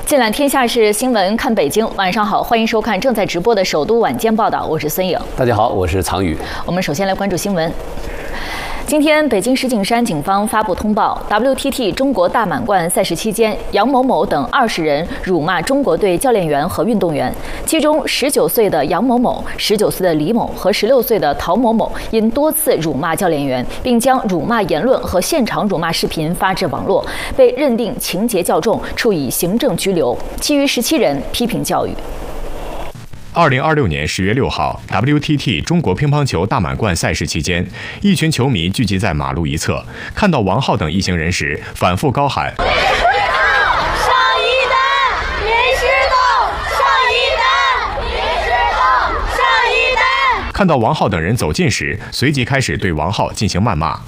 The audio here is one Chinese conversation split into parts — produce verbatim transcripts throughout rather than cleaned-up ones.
尽览天下事新闻，看北京。晚上好，欢迎收看正在直播的首都晚间报道，我是孙颖。 大家好，我是常宇。 我们首先来关注新闻。今天，北京石景山警方发布通报 ，W T T 中国大满贯赛事期间，杨某某等二十人辱骂中国队教练员和运动员，其中十九岁的杨某某、十九岁的李某和十六岁的陶某某因多次辱骂教练员，并将辱骂言论和现场辱骂视频发至网络，被认定情节较重，处以行政拘留。其余十七人批评教育。 二零二六年十月六号 ，W T T 中国乒乓球大满贯赛事期间，一群球迷聚集在马路一侧，看到王浩等一行人时，反复高喊：“上一单，临时动！上一单，临时动！上一单！” 看到王浩等人走近时，随即开始对王浩进行谩骂。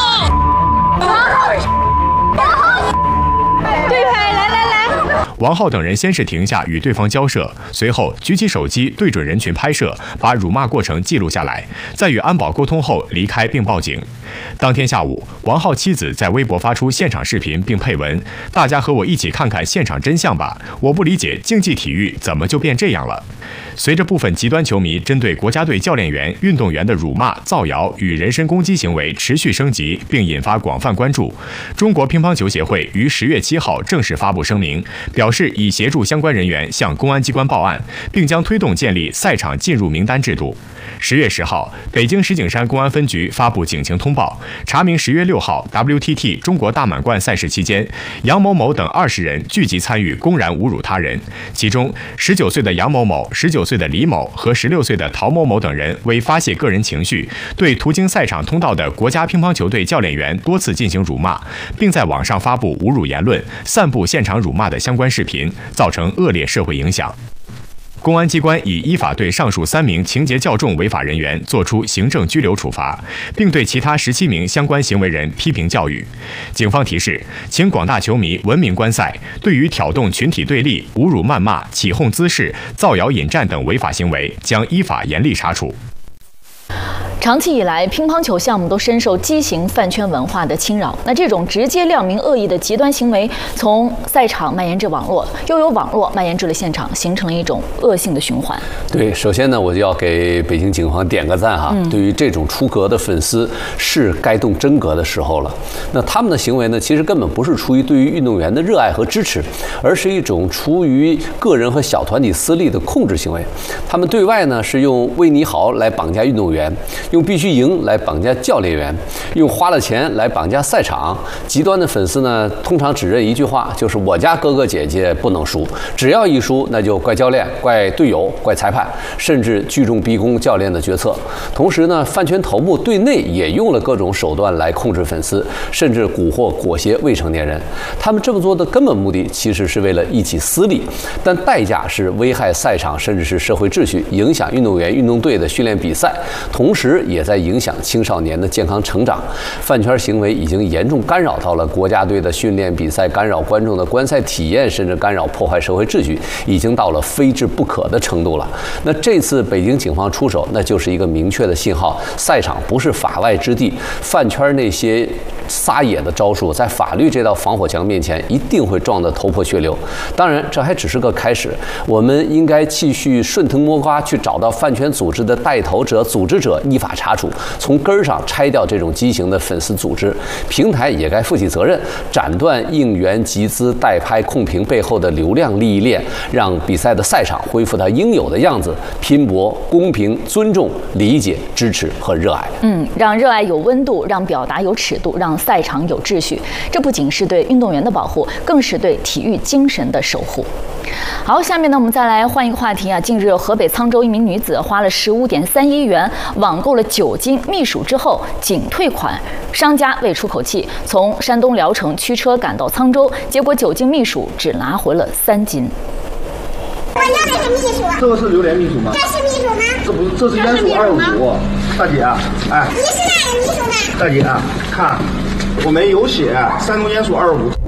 王浩等人先是停下与对方交涉，随后举起手机对准人群拍摄，把辱骂过程记录下来，在与安保沟通后离开并报警。当天下午，王浩妻子在微博发出现场视频并配文：“大家和我一起看看现场真相吧，我不理解竞技体育怎么就变这样了。”随着部分极端球迷针对国家队教练员、运动员的辱骂、造谣与人身攻击行为持续升级，并引发广泛关注，中国乒乓球协会于十月七号正式发布声明，表示已协助相关人员向公安机关报案，并将推动建立赛场进入名单制度。十月十号，北京石景山公安分局发布警情通报，查明十月六号 W T T 中国大满贯赛事期间，杨某某等二十人聚集参与公然侮辱他人，其中十九岁的杨某某、十九岁的李某和十六岁的陶某某等人为发泄个人情绪，对途经赛场通道的国家乒乓球队教练员多次进行辱骂，并在网上发布侮辱言论，散布现场辱骂的相关视频，造成恶劣社会影响。公安机关已依法对上述三名情节较重违法人员作出行政拘留处罚，并对其他十七名相关行为人批评教育。警方提示，请广大球迷文明观赛，对于挑动群体对立、侮辱谩骂、起哄滋事、造谣引战等违法行为，将依法严厉查处。 长期以来，乒乓球项目都深受畸形饭圈文化的侵扰。那这种直接亮明恶意的极端行为，从赛场蔓延至网络，又由网络蔓延至了现场，形成了一种恶性的循环。 对，首先呢，我就要给北京警方点个赞哈。嗯、对于这种出格的粉丝，是该动真格的时候了。那他们的行为呢，其实根本不是出于对于运动员的热爱和支持，而是一种出于个人和小团体私利的控制行为。他们对外呢是用为你好来绑架运动员，用必须赢来绑架教练员，用花了钱来绑架赛场。极端的粉丝呢，通常只认一句话，就是我家哥哥姐姐不能输，只要一输，那就怪教练、怪队友、怪裁判，甚至聚众逼宫教练的决策。同时呢，饭圈头目对内也用了各种手段来控制粉丝，甚至蛊惑裹挟未成年人。他们这么做的根本目的其实是为了一己私利，但代价是危害赛场，甚至是社会秩序，影响运动员、运动队的训练比赛，同时也在影响青少年的健康成长。饭圈行为已经严重干扰到了国家队的训练比赛，干扰观众的观赛体验，甚至干扰破坏社会秩序，已经到了非治不可的程度了。那这次北京警方出手，那就是一个明确的信号，赛场不是法外之地，饭圈那些撒野的招数，在法律这道防火墙面前，一定会撞得头破血流。当然，这还只是个开始，我们应该继续顺藤摸瓜，去找到饭圈组织的带头者、组织者，依法查处，从根儿上拆掉这种畸形的粉丝组织。平台也该负起责任，斩断应援、集资、代拍、控评背后的流量利益链，让比赛的赛场恢复它应有的样子，拼搏、公平、尊重、理解、支持和热爱。 嗯，让热爱有温度，让表达有尺度，让赛场有秩序。这不仅是对运动员的保护，更是对体育精神的守护。好，下面呢，我们再来换一个话题啊。近日，河北沧州一名女子花了十五点三一元网购了九斤蜜薯之后，仅退款，商家为出口气，从山东聊城驱车赶到沧州，结果九斤蜜薯只拿回了三斤。 我要的是蜜薯， 这个是榴莲蜜薯吗？ 这是蜜薯吗？ 这不是，这是鼹鼠二五，大姐，哎， 你是哪个蜜薯呢？ 大姐，看，我们有写山东鼹鼠二五。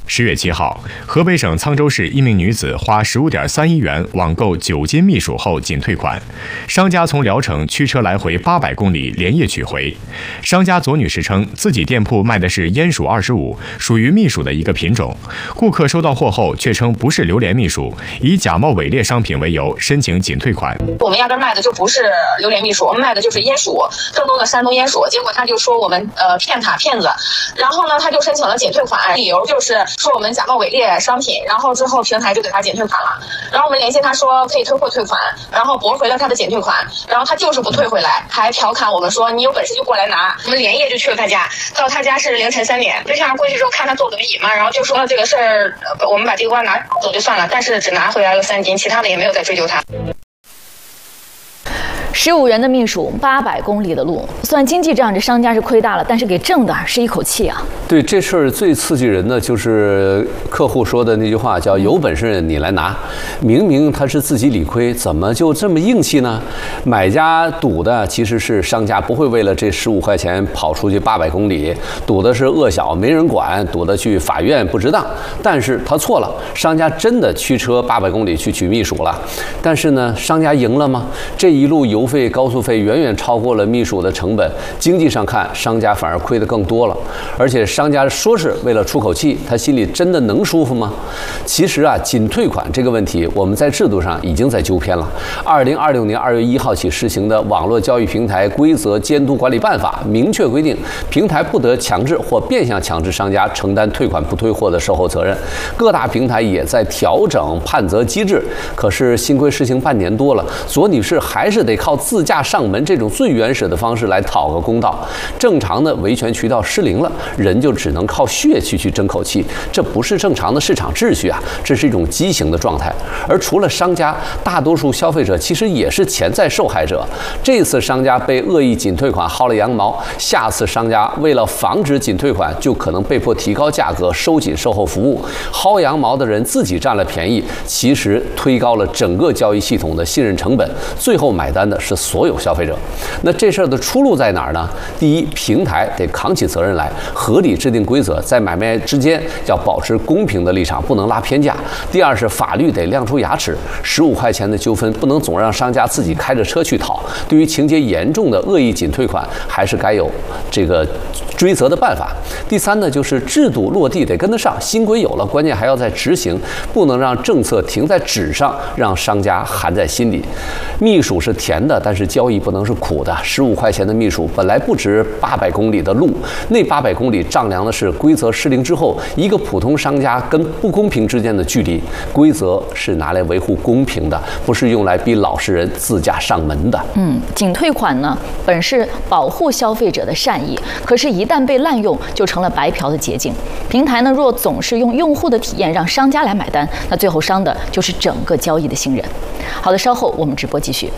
十月七号，河北省沧州市一名女子花十五点三亿元网购九斤蜜薯后仅退款，商家从聊城驱车来回八百公里连夜取回。商家左女士称，自己店铺卖的是烟薯二十五，属于蜜薯的一个品种。顾客收到货后却称不是榴莲蜜薯，以假冒伪劣商品为由申请仅退款。 我们压根卖的就不是榴莲蜜薯，我们卖的就是烟薯，正宗的山东烟薯。结果他就说我们呃骗他骗子，然后呢他就申请了仅退款，理由就是说我们假冒伪劣商品，然后之后平台就给他减退款了。然后我们联系他说可以退货退款，然后驳回了他的减退款，然后他就是不退回来，还调侃我们说你有本事就过来拿。我们连夜就去了他家，到他家是凌晨三点，非常过去之后看他坐轮椅嘛，然后就说这个事儿，我们把这个瓜拿走就算了，但是只拿回来了三斤，其他的也没有再追究他。 十五元的蜜薯，八百公里的路，算经济账，这商家是亏大了，但是给挣的是一口气啊。 对，这事儿最刺激人的就是客户说的那句话，叫有本事你来拿。明明他是自己理亏，怎么就这么硬气呢？买家赌的其实是商家不会为了这十五块钱跑出去八百公里，赌的是恶小没人管，赌的去法院不值当。但是他错了，商家真的驱车八百公里去取蜜薯了。但是呢，商家赢了吗？这一路油费、高速费远远超过了蜜薯的成本，经济上看，商家反而亏得更多了。而且商家说是为了出口气，他心里真的能舒服吗？其实啊，仅退款这个问题，我们在制度上已经在纠偏了。二零二六年二月一号起施行的《网络交易平台规则监督管理办法》明确规定，平台不得强制或变相强制商家承担退款不退货的售后责任。各大平台也在调整判责机制，可是新规施行半年多了，左女士还是得靠自驾上门这种最原始的方式来讨个公道。正常的维权渠道失灵了，人就只能靠血气去争口气，这不是正常的市场秩序啊，这是一种畸形的状态。而除了商家，大多数消费者其实也是潜在受害者。这次商家被恶意仅退款薅了羊毛，下次商家为了防止仅退款，就可能被迫提高价格，收紧售后服务。薅羊毛的人自己占了便宜，其实推高了整个交易系统的信任成本，最后买单的是所有消费者。那这事儿的出路在哪儿呢？第一，平台得扛起责任来，合理制定规则，在买卖之间要保持公平的立场，不能拉偏价。第二是法律得亮出牙齿，十五块钱的纠纷不能总让商家自己开着车去讨。对于情节严重的恶意仅退款，还是该有这个追责的办法。第三呢，就是制度落地得跟得上，新规有了，关键还要在执行，不能让政策停在纸上，让商家含在心里。蜜薯是甜的，但是交易不能是苦的。十五块钱的蜜薯本来不值八百公里的路，那八百公里丈量的是规则失灵之后一个普通商家跟不公平之间的距离。规则是拿来维护公平的，不是用来逼老实人自驾上门的。 嗯，仅退款呢，本是保护消费者的善意，可是，一旦被滥用，就成了白嫖的捷径。平台呢，若总是用用户的体验让商家来买单，那最后伤的就是整个交易的信任。好的，稍后我们直播继续。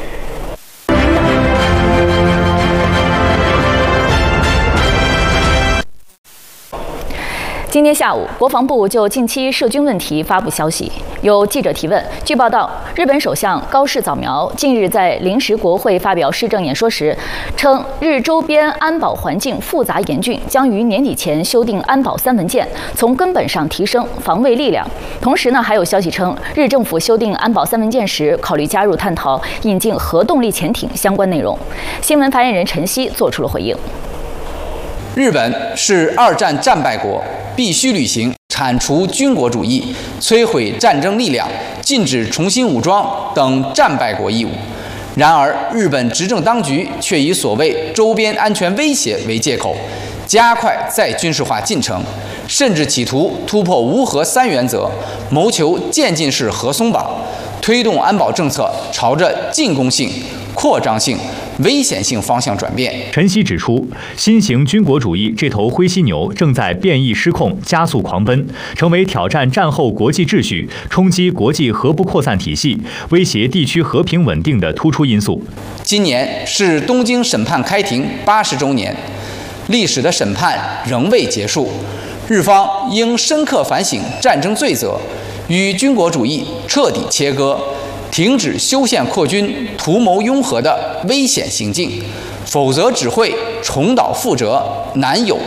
今天下午，国防部就近期涉军问题发布消息。有记者提问，据报道，日本首相高市早苗近日在临时国会发表施政演说时，称日周边安保环境复杂严峻，将于年底前修订安保三文件，从根本上提升防卫力量。同时呢，还有消息称，日政府修订安保三文件时，考虑加入探讨引进核动力潜艇相关内容。新闻发言人陈希做出了回应。 日本是二战战败国，必须履行铲除军国主义、摧毁战争力量、禁止重新武装等战败国义务。然而，日本执政当局却以所谓周边安全威胁为借口，加快再军事化进程，甚至企图突破无核三原则，谋求渐进式核松绑，推动安保政策朝着进攻性、扩张性、危险性方向转变。 陈希指出，新型军国主义这头灰犀牛正在变异失控、加速狂奔，成为挑战战后国际秩序、冲击国际核不扩散体系、威胁地区和平稳定的突出因素。 今年是东京审判开庭八十周年，历史的审判仍未结束，日方应深刻反省战争罪责，与军国主义彻底切割，停止修宪扩军、图谋拥核的危险行径，否则只会重蹈覆辙，难有